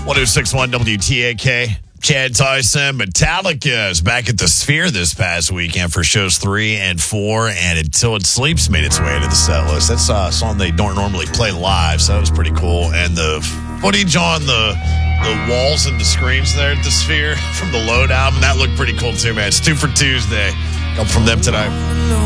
1061 WTAK. Chad Tyson. Metallica is back at the Sphere this past weekend for shows 3 and 4, and Until It Sleeps made its way into the set list. That's a song they don't normally play live, so that was pretty cool. And the footage on the walls and the screens there at the Sphere from the Load album, that looked pretty cool too, man. It's 2 for Tuesday. Come from them tonight.